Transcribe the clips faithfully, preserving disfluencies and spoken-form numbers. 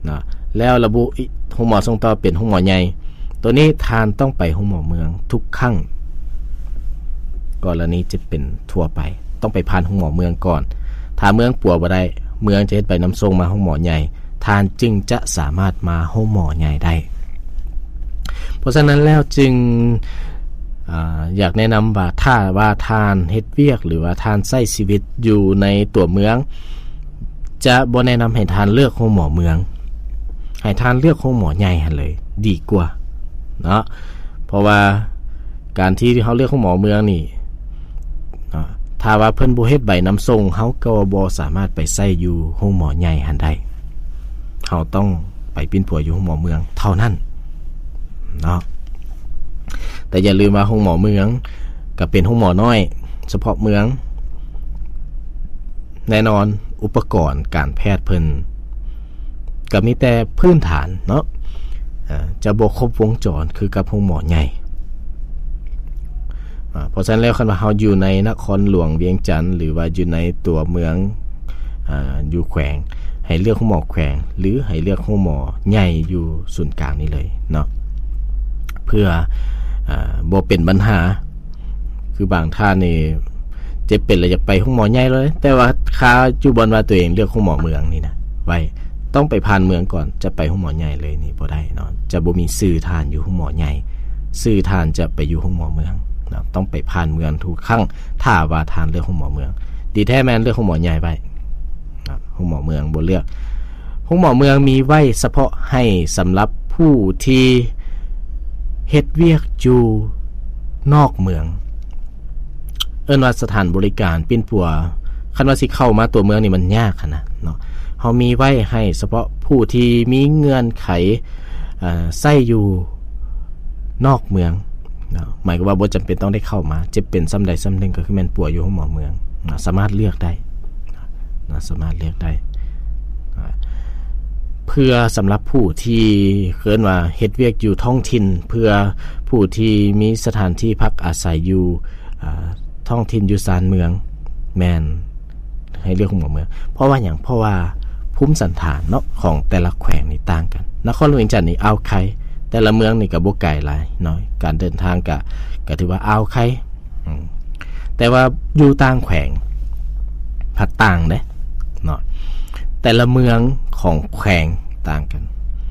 นะแล้วระบุห้องหมอส่งต่อเป็นห้องหมอใหญ่ตัวนี้ทานต้องไปห้องหมอเมืองทุกครั้งกรณีจะเป็นทั่วไปต้องไปผ่านห้องหมอเมืองก่อนถ้าเมืองปัวบ่ได้เมืองจะเฮ็ดใบนำส่งมาห้องหมอใหญ่ทานจึงจะสามารถมาห้องหมอใหญ่ได้เพราะฉะนั้นแล้วจึง อ, อยากแนะนำว่าถ้าว่าทานเฮ็ดเวียกหรือว่าทานใช้ชีวิตอยู่ในตัวเมืองจะบ่แนะนำให้ทานเลือกห้องหมอเมืองให้ทานเลือกห้องหมอใหญ่หั่นเลยดีกว่าเนาะเพราะว่าการที่เฮาเลือกห้องหมอเมืองนี่เนาะถ้าว่าเพิ่นบ่เฮ็ดใบนำส่งเฮาก็บ่สามารถไปใช้อยู่ห้องหมอใหญ่หั่นได้เฮาต้องไปปิ้นปัวอยู่ห้องหมอเมืองเท่านั้นเนาะแต่อย่าลืมว่าห้องหมอเมืองก็เป็นห้องหมอน้อยเฉพาะเมืองแน่นอนอุปกรณ์การแพทย์เพิ่นก็มีแต่พื้นฐานเนาะจะบ่ครบวงจรคือกับห้องหมอใหญ่เพราะฉะนั้นแล้วคันว่าเฮาอยู่ในนครหลวงเวียงจันทน์หรือว่าอยู่ในตัวเมืองอ่าอยู่แขวงให้เลือกห้องหมอแขวงหรือให้เลือกห้องหมอใหญ่อยู่ศูนย์กลางนี่เลยเนาะเพื่ออ่าบ่เป็นปัญหาคือบางท่านนี่เจ็บเป็นแล้วอยากไปห้องหมอใหญ่เลยแต่ว่าค่าอยู่บนว่าตัวเองเลือกห้องหมอเมืองนี่นะไว้ต้องไปผ่านเมืองก่อนจะไปห้องหมอใหญ่เลยนี่บ่ได้เนาะจะบ่มีชื่อทานอยู่ห้องหมอใหญ่ชื่อทานจะไปอยู่ห้องหมอเมืองเนาะต้องไปผ่านเมืองทุกครั้งถ้าว่าทานเลือกห้องหมอเมืองดีแท้แม่นเลือกห้องหมอใหญ่ไว้เนาะห้องหมอเมืองบ่เลือกห้องหมอเมืองมีไว้เฉพาะให้สำหรับผู้ที่เฮ็ดเวียกอยู่นอกเมืองเอิ้นว่าสถานบริการปิ้นปัวคันว่าสิเข้ามาตัวเมืองนี่มันยากขนาดเนาะเฮามีไว้ให้เฉพาะผู้ที่มีเงื่อนไขอ่าใช้อยู่นอกเมืองเนาะหมายความว่าบ่จำเป็นต้องได้เข้ามาจะเป็นซ้ำใดซ้ำหนึ่งก็คือแม่นปัวอยู่ห้องหมอเมืองนะสามารถเลือกได้นะสามารถเลือกได้เพื่อสำหรับผู้ที่เคิ้นว่าเฮ็ดเวียกอยู่ท้องถิ่นเพื่อผู้ที่มีสถานที่พักอาศัยอยู่ท้องถิ่นอยู่ชานเมืองแม่นให้เลือกห้องหมอเมืองเพราะว่าหยังเพราะว่าภูมิสันฐานเนาะของแต่ละแขวงนี่ต่างกันนครหลวงเวียงจันทน์นี่อ่าวไข่แต่ละเมืองนี่ก็บ่ไกลหลายน้อยการเดินทางก็ก็ถือว่าอ่าวไข่แต่ว่าอยู่ต่างแขวงพัดต่างเด้เนาะแต่ละเมืองของแขวงต่างกัน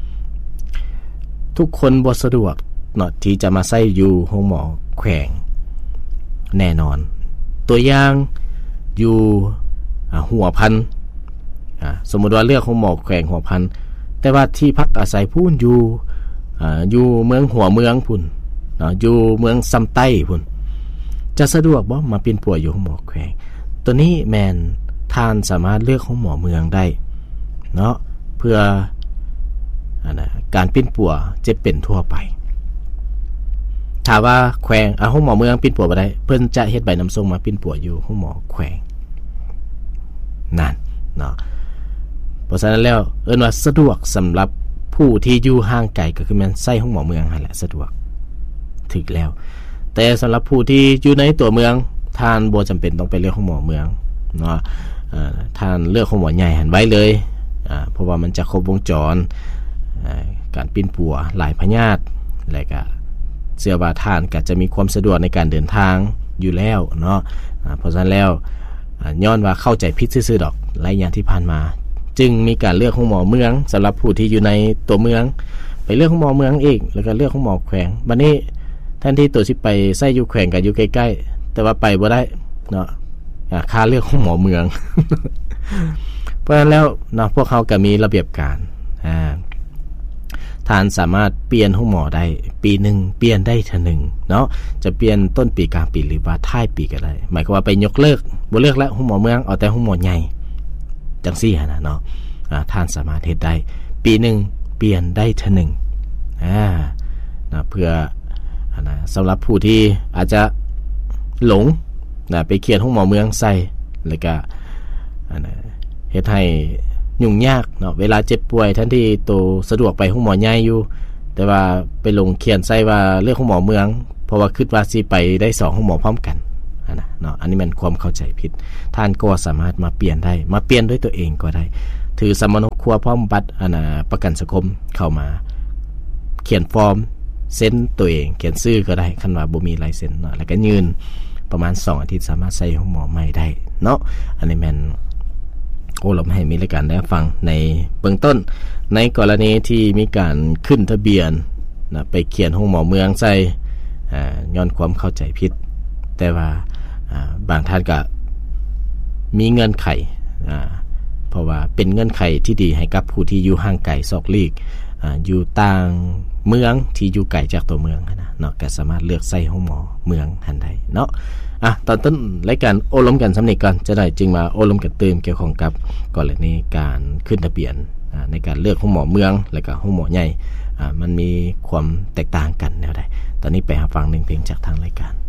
ทุกคนบ่สะดวกเนาะที่จะมาใช้อยู่ห้องหมอแขวงแน่นอนตัวอย่างอยู่หัวพันอ่าสมมุติว่าเลือกห้องหมอแขวงหัวพันแต่ว่าที่พักอาศัยพูนอยู่อ่าอยู่เมืองหัวเมืองพุ่นเนาะอยู่เมืองซำใต้พุ่นจะสะดวกบ่มาเป็นป่วยอยู่ห้องหมอแขวงตัวนี้แม่นท่านสามารถเลือกห้องหมอเมืองได้เนาะเพื่ออันน่ะการปิ้นปัวจะเป็นทั่วไปถ้าว่าแขวงอ่ะห้องหมอเมืองปิ้นปัวบ่ได้เพิ่นจะเฮ็ดใบนำส่งมาปิ้นปัวอยู่ห้องหมอแขวงนั่นเนาะเพราะฉะนั้นแล้วเอิ้นว่าสะดวกสำหรับผู้ที่อยู่ห่างไกลก็คือแม่นใช้ห้องหมอเมืองหั่นแหละสะดวกถึกแล้วแต่สำหรับผู้ที่อยู่ในตัวเมืองท่านบ่จำเป็นต้องไปเลือกห้องหมอเมืองเนาะเอ่อท่านเลือกห้องหมอใหญ่หั่นไว้เลยอ่าเพราะว่ามันจะครบวงจรอ่าการปิ้นปัวหลายพยาธิแล้วก็เสื้อว่าท่านก็จะมีความสะดวกในการเดินทางอยู่แล้วเนาะเพราะฉะนั้นแล้วย้อนว่าเข้าใจผิดซื่อๆดอกหลายอย่างที่ผ่านมาจึงมีการเลือกห้องหมอเมืองสำหรับผู้ที่อยู่ในตัวเมืองไปเลือกห้องหมอเมืองเองแล้วก็เลือกห้องหมอแขวงบัดนี้แทนที่ตัวสิไปใส่อยู่แขวงก็อยู่ใกล้ๆแต่ว่าไปบ่ได้เนาะค่าเลือกห้องหมอเมือง เพราะฉะนั้นแล้วเนาะพวกเขาก็มีระเบียบการอ่าท่านสามารถเปลี่ยนห้องหมอได้ปีหนึ่งเปลี่ยนได้เท่านึงเนาะจะเปลี่ยนต้นปีกลางปีหรือว่าท้ายปีก็ได้หมายความว่าไปยกเลิกบ่เลิกแล้วห้องหมอเมืองเอาแต่ห้องหมอใหญ่จังซี่หั่นน่ะเนาะอ่าท่านสามารถเฮ็ดได้ปีหนึ่งเปลี่ยนได้เท่านึงอ่านะเพื่ออันน่ะสำหรับผู้ที่อาจจะหลงนะไปเขียนห้องหมอเมืองใส่แล้วก็อันน่ะเฮ็ดให้ยุ่งยากเนาะเวลาเจ็บป่วยทันที่โตสะดวกไปห้องหมอใหญ่อยู่แต่ว่าไปลงเขียนใส่ว่าเลือกห้องหมอเมืองเพราะว่าคิดว่าสิไปได้สองห้องหมอพร้อมกันอันน่ะเนาะอันนี้มันความเข้าใจผิดท่านก็สามารถมาเปลี่ยนได้มาเปลี่ยนด้วยตัวเองก็ได้ถือสมณครัวพร้อมบัตรอนาประกันสังคมเข้ามาเขียนฟอร์มเซ็นตัวเองเขียนชื่อก็ได้คันว่าบ่มีลายเซ็นเนาะแล้วก็ยืนประมาณสองอาทิตย์สามารถใส่ห้องหมอใหม่ได้เนาะอันนี้แม่นโอ้เราให้มีรายการได้ฟังในเบื้องต้นในกรณีที่มีการขึ้นทะเบียนนะไปเขียนห้องหมอเมืองใส่อ่าย้อนความเข้าใจผิดแต่ว่าอ่าบางท่านก็มีเงื่อนไขอ่าเพราะว่าเป็นเงื่อนไขที่ดีให้กับผู้ที่อยู่ห่างไกลซอกลีกอ่าอยู่ต่างเมืองที่อยู่ไกลจากตัวเมืองนะเนาะก็สามารถเลือกใส่ห้องหมอเมืองทันใดเนาะอ่ะตอนต้นรายการโอลมกันสำนึกก่อนจะได้จึงมาโอลมกันเติมเกี่ยวข้องกับกรณีการขึ้นทะเบียนในการเลือกห้องหมอเมืองและก็ห้องหมอใหญ่อ่ามันมีความแตกต่างกันแนวใดตอนนี้ไปหาฟังหนึ่งเพลงจากทางรายการ